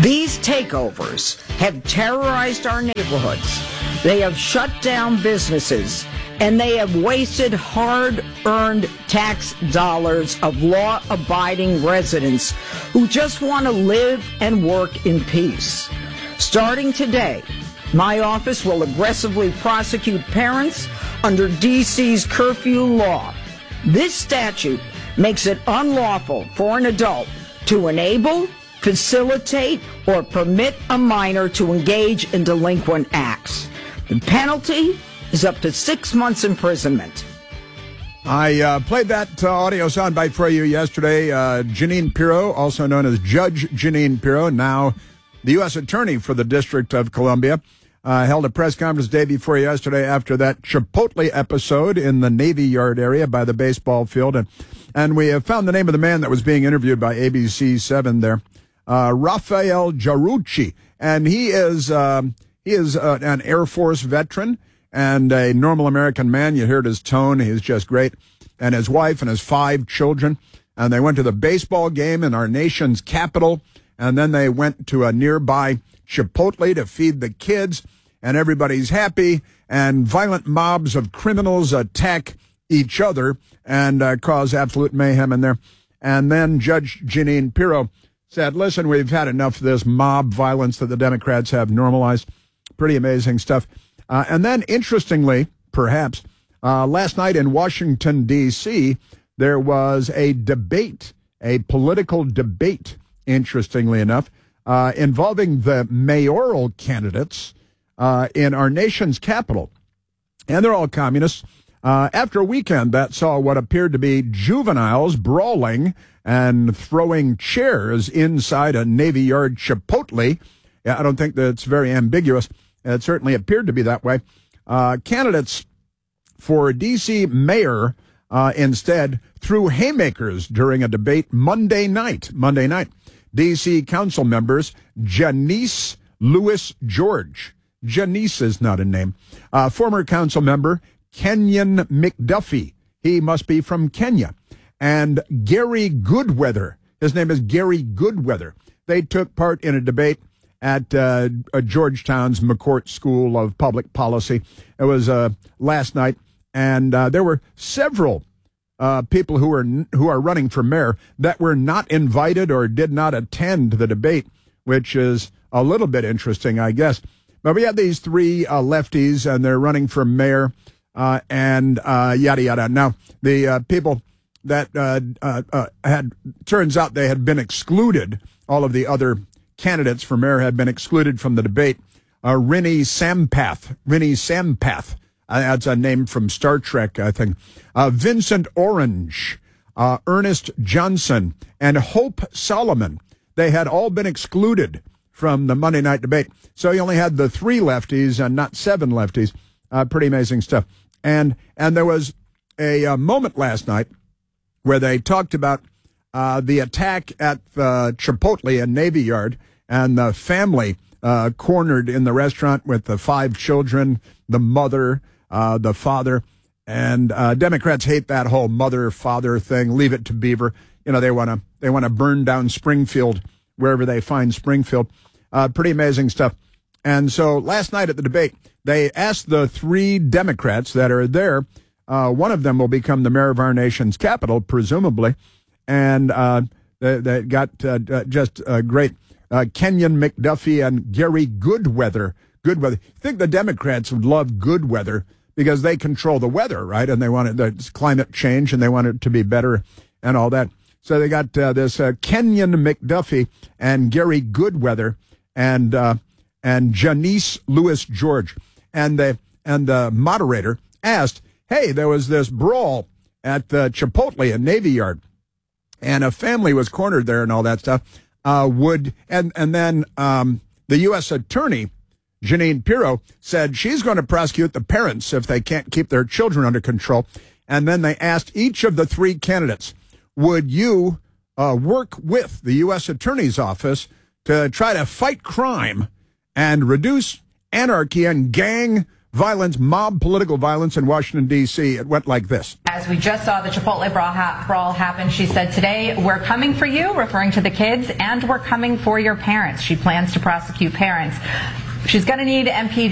These takeovers have terrorized our neighborhoods. They have shut down businesses, and they have wasted hard-earned tax dollars of law-abiding residents who just want to live and work in peace. Starting today, my office will aggressively prosecute parents under D.C.'s curfew law. This statute makes it unlawful for an adult to enable, facilitate, or permit a minor to engage in delinquent acts. The penalty is up to 6 months imprisonment. I played that audio soundbite for you yesterday. Jeanine Pirro, also known as Judge Jeanine Pirro, now the U.S. Attorney for the District of Columbia, held a press conference day before yesterday after that Chipotle episode in the Navy Yard area by the baseball field. And we have found the name of the man that was being interviewed by ABC 7 there, Rafael Jarrucci. And he is an Air Force veteran and a normal American man. You heard his tone. He's just great. And his wife and his 5 children. And they went to the baseball game in our nation's capital. And then they went to a nearby Chipotle to feed the kids. And everybody's happy. And violent mobs of criminals attack each other and cause absolute mayhem in there. And then Judge Jeanine Pirro said, listen, we've had enough of this mob violence that the Democrats have normalized. Pretty amazing stuff. And then, interestingly, perhaps, last night in Washington, D.C., there was a debate, a political debate, interestingly enough, involving the mayoral candidates in our nation's capital. And they're all communists. After a weekend that saw what appeared to be juveniles brawling and throwing chairs inside a Navy Yard Chipotle. Yeah, I don't think that's very ambiguous. It certainly appeared to be that way. Candidates for D.C. mayor instead threw haymakers during a debate Monday night. D.C. council members Janice Lewis George. Janice is not a name. Former council member Kenyon McDuffie. He must be from Kenya. And Gary Goodweather. His name is Gary Goodweather. They took part in a debate at Georgetown's McCourt School of Public Policy. It was last night, and there were several people who are running for mayor that were not invited or did not attend the debate, which is a little bit interesting, I guess. But we had these 3 lefties, and they're running for mayor, and yada yada. Now the people that turns out they had been excluded. All of the other candidates for mayor had been excluded from the debate. Rinny Sampath. That's a name from Star Trek, I think. Vincent Orange, Ernest Johnson, and Hope Solomon. They had all been excluded from the Monday night debate. So you only had the 3 lefties and not 7 lefties. Pretty amazing stuff. And there was a moment last night where they talked about the attack at the Chipotle in Navy Yard and the family cornered in the restaurant with the 5 children, the mother, the father. And Democrats hate that whole mother-father thing. Leave it to Beaver. You know, they want to burn down Springfield wherever they find Springfield. Pretty amazing stuff. And so last night at the debate, they asked the 3 Democrats that are there. One of them will become the mayor of our nation's capital, presumably. And they got just great Kenyon McDuffie and Gary Goodweather. I think the Democrats would love Goodweather because they control the weather, right? And they want the climate change, and they want it to be better and all that. So they got this Kenyon McDuffie and Gary Goodweather and Janice Lewis George. And the moderator asked, hey, there was this brawl at the Chipotle in Navy Yard, and a family was cornered there and all that stuff. Then the U.S. Attorney, Jeanine Pirro, said she's going to prosecute the parents if they can't keep their children under control. And then they asked each of the 3 candidates, would you work with the U.S. Attorney's Office to try to fight crime and reduce anarchy and gang violence, mob political violence in Washington, D.C. It went like this. As we just saw the Chipotle brawl happen, she said, today, we're coming for you, referring to the kids, and we're coming for your parents. She plans to prosecute parents. She's going to need MPD